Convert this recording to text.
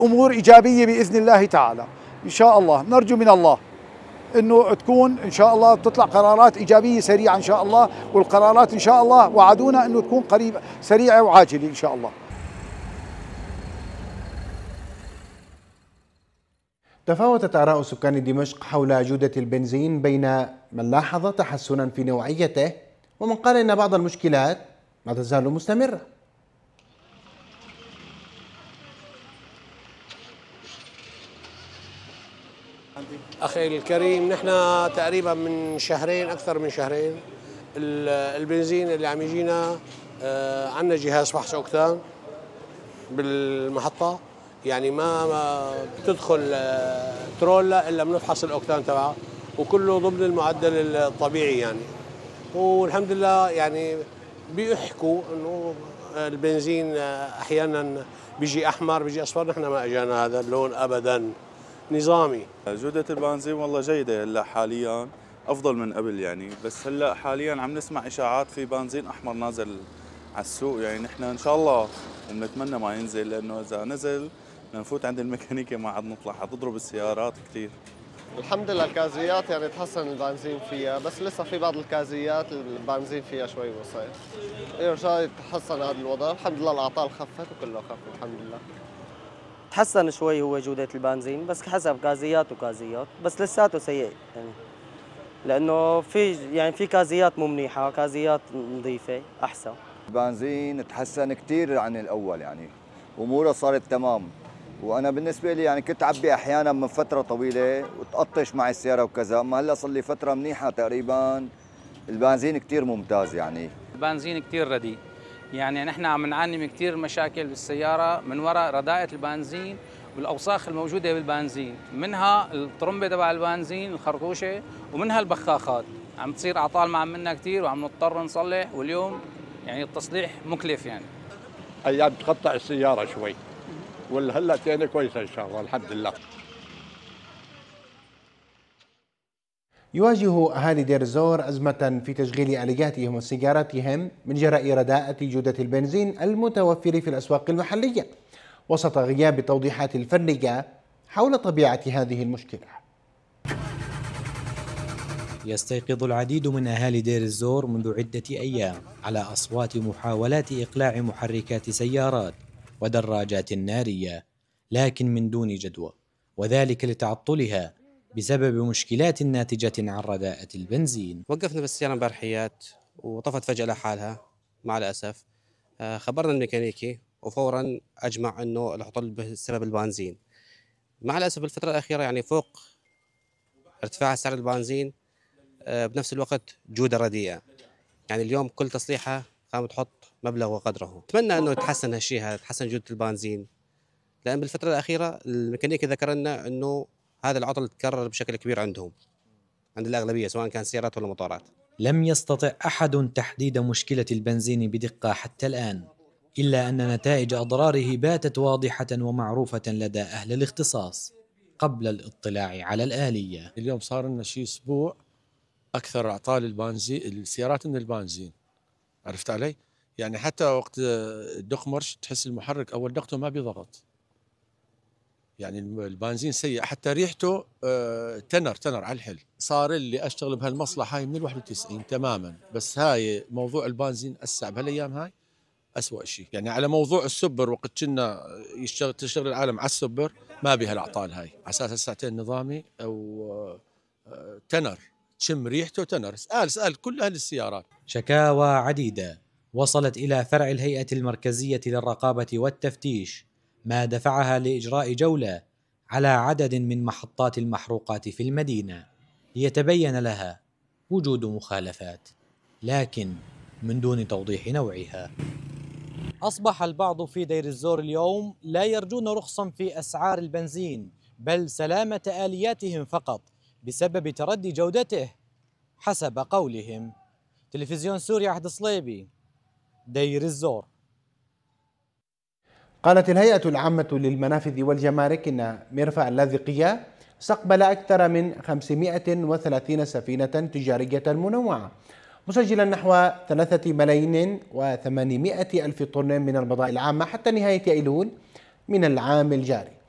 أمور إيجابية بإذن الله تعالى. إن شاء الله نرجو من الله أنه تكون إن شاء الله تطلع قرارات إيجابية سريعة إن شاء الله، والقرارات إن شاء الله وعدونا أنه تكون قريبة سريعة وعاجلة إن شاء الله. تفاوتت آراء سكان دمشق حول جودة البنزين بين من لاحظ تحسنا في نوعيته ومن قال إن بعض المشكلات ما تزال مستمرة. أخي الكريم، نحن تقريبا من شهرين، أكثر من شهرين، البنزين اللي عم يجينا عندنا جهاز فحص أوكتان بالمحطة، يعني ما بتدخل ترولا إلا بنفحص الأوكتان تبعه، وكله ضمن المعدل الطبيعي يعني. والحمد لله يعني بيحكوا إنه البنزين أحيانا بيجي أحمر بيجي أصفر، نحن ما أجانا هذا اللون أبدا، نظامي. جودة البنزين والله جيدة هلا حاليا، أفضل من قبل يعني، بس هلا حاليا عم نسمع إشاعات في بنزين أحمر نازل على السوق، يعني نحن إن شاء الله بنتمنى ما ينزل، لأنه إذا نزل نفوت عند الميكانيكي ما عاد نطلع، حتضرب السيارات كثير. الحمد لله الكازيات يعني تحسن البنزين فيها، بس لسه في بعض الكازيات البنزين فيها شوي بسيط. رجاء تحسن هذا الوضع، الحمد لله الأعطال خفت وكله خف الحمد لله. تحسن شوي هو جودة البنزين، بس حسب كازيات وكازيات، بس لساته سيء يعني، لأنه في كازيات مو منيحة، كازيات نظيفة أحسن. البنزين تحسن كثير عن الأول يعني، أموره صارت تمام. وأنا بالنسبة لي يعني كنت أعبي أحيانا من فترة طويلة وتقطش معي السيارة وكذا، أما هلا صار لي فترة منيحة تقريبا. البنزين كثير ممتاز يعني. البنزين كثير رديء، يعني نحن عم نعاني من كثير مشاكل بالسيارة من وراء رداءة البنزين والأوساخ الموجودة بالبنزين، منها الطرمبة تبع البنزين الخرطوشة، ومنها البخاخات. عم تصير أعطال ما عم منا كثير وعم نضطر نصلح، واليوم يعني التصليح مكلف يعني. أيام تقطع السيارة شوي، والهلا تاني كويسة إن شاء الله الحمد لله. يواجه أهالي دير الزور أزمة في تشغيل آلياتهم وسياراتهم من جراء رداءة جودة البنزين المتوفر في الأسواق المحلية، وسط غياب التوضيحات الفنية حول طبيعة هذه المشكلة. يستيقظ العديد من أهالي دير الزور منذ عدة أيام على أصوات محاولات إقلاع محركات سيارات ودراجات نارية، لكن من دون جدوى، وذلك لتعطلها بسبب مشكلات ناتجة عن رداءة البنزين. وقفنا بالسيارة امبارحيات وطفت فجأة لحالها مع الأسف. خبرنا الميكانيكي وفورا أجمع أنه العطل بسبب البنزين. مع الأسف الفترة الأخيرة يعني فوق ارتفاع سعر البنزين بنفس الوقت جودة رديئة، يعني اليوم كل تصليحة قامت تحط مبلغ وقدره. أتمنى أنه يتحسن هالشيء هذا، تحسن جودة البنزين، لأن بالفترة الأخيرة الميكانيكي ذكر لنا أنه هذا العطل تكرر بشكل كبير عند الأغلبية سواء كان سيارات ولا موتورات. لم يستطع أحد تحديد مشكلة البنزين بدقة حتى الآن، إلا أن نتائج أضراره باتت واضحة ومعروفة لدى أهل الاختصاص قبل الاطلاع على الآلية. اليوم صار لنا شيء أسبوع أكثر أعطال البنزين السيارات من البنزين، عرفت علي؟ يعني حتى وقت الدق مرش تحس المحرك أول دقته ما بيضغط، يعني البنزين سيء، حتى ريحته تنر على الحل. صار اللي أشتغل بهالمصلحة هاي من 91 تماما، بس هاي موضوع البنزين أسع بهالأيام هاي أسوأ شيء. يعني على موضوع السبر وقت كنا تشتغل العالم على السبر ما بها الأعطال هاي، على أساس الساعتين نظامي أو تنر، تشم ريحته تنر. اسأل كل أهل السيارات. شكاوى عديدة وصلت إلى فرع الهيئة المركزية للرقابة والتفتيش، ما دفعها لإجراء جولة على عدد من محطات المحروقات في المدينة ليتبين لها وجود مخالفات، لكن من دون توضيح نوعها. أصبح البعض في دير الزور اليوم لا يرجون رخصا في أسعار البنزين، بل سلامة آلياتهم فقط بسبب تردي جودته حسب قولهم. تلفزيون سوريا عهد صليبي، دير الزور. قالت الهيئة العامة للمنافذ والجمارك إن مرفأ اللاذقية استقبل أكثر من 530 سفينة تجارية منوعة، مسجلا نحو 3,800,000 طن من البضائع العامة حتى نهاية أيلول من العام الجاري.